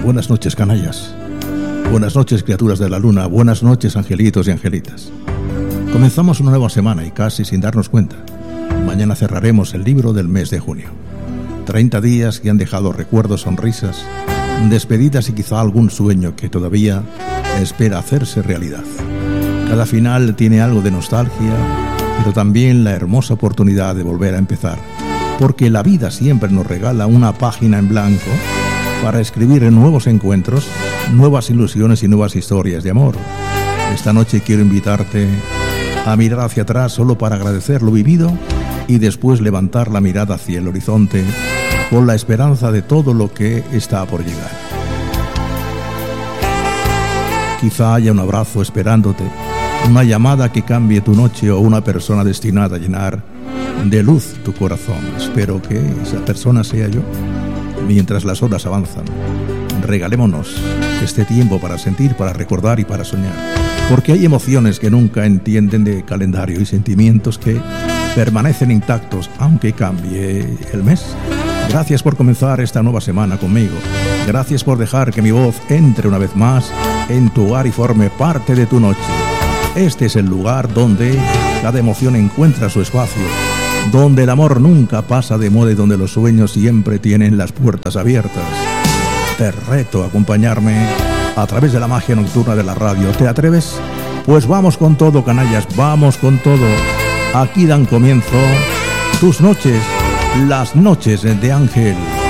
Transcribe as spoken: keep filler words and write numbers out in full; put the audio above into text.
Buenas noches, canallas. Buenas noches, criaturas de la luna. Buenas noches, angelitos y angelitas. Comenzamos una nueva semana y casi sin darnos cuenta, mañana cerraremos el libro del mes de junio. treinta días que han dejado recuerdos, sonrisas, despedidas y quizá algún sueño que todavía espera hacerse realidad. Cada final tiene algo de nostalgia, pero también la hermosa oportunidad de volver a empezar, porque la vida siempre nos regala una página en blanco para escribir nuevos encuentros, nuevas ilusiones y nuevas historias de amor. Esta noche quiero invitarte a mirar hacia atrás solo para agradecer lo vivido y después levantar la mirada hacia el horizonte con la esperanza de todo lo que está por llegar. Quizá haya un abrazo esperándote, una llamada que cambie tu noche o una persona destinada a llenar de luz tu corazón. Espero que esa persona sea yo. Mientras las horas avanzan, regalémonos este tiempo para sentir, para recordar y para soñar, porque hay emociones que nunca entienden de calendario y sentimientos que permanecen intactos aunque cambie el mes. Gracias por comenzar esta nueva semana conmigo. Gracias por dejar que mi voz entre una vez más en tu hogar y forme parte de tu noche. Este es el lugar donde cada emoción encuentra su espacio, donde el amor nunca pasa de moda y donde los sueños siempre tienen las puertas abiertas. Te reto a acompañarme a través de la magia nocturna de la radio. ¿Te atreves? Pues vamos con todo, canallas, vamos con todo. Aquí dan comienzo tus noches, las noches de Ángel.